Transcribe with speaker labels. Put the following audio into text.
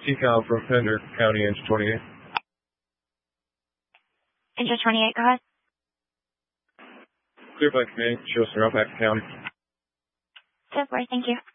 Speaker 1: TCAL from Pender County, Engine 28.
Speaker 2: Engine 28, go ahead.
Speaker 1: Clear by command, show us in Outback County.
Speaker 2: 10-4, thank you.